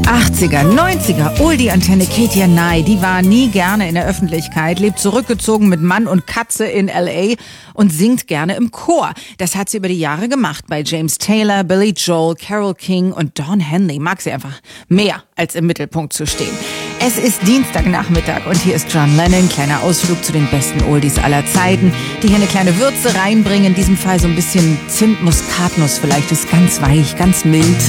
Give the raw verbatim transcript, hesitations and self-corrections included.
achtziger, neunziger, Oldie-Antenne Katie Nye, die war nie gerne in der Öffentlichkeit, lebt zurückgezogen mit Mann und Katze in L A und singt gerne im Chor. Das hat sie über die Jahre gemacht bei James Taylor, Billy Joel, Carole King und Don Henley. Mag sie einfach mehr, als im Mittelpunkt zu stehen. Es ist Dienstagnachmittag und hier ist John Lennon, kleiner Ausflug zu den besten Oldies aller Zeiten, die hier eine kleine Würze reinbringen, in diesem Fall so ein bisschen Zimt, Muskatnuss vielleicht, ist ganz weich, ganz mild.